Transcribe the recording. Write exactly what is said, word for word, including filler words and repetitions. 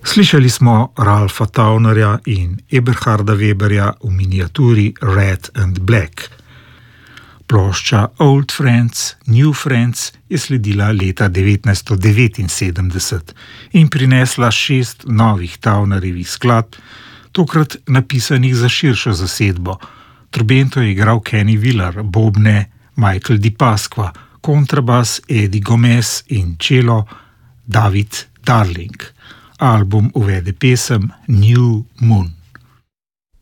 Slišali smo Ralfa Taunerja in Eberharda Weberja v miniaturi Red and Black. Plošča Old Friends, New Friends je sledila leta devetnajststo devetinsedemdeset in prinesla šest novih Taunerjevih skladb, tokrat napisanih za širšo zasedbo. Trobento je igral Kenny Wheeler, bobne Michael Di Pasqua, kontrabas Eddie Gomez in čelo David Darling. Album uvede pesem New Moon.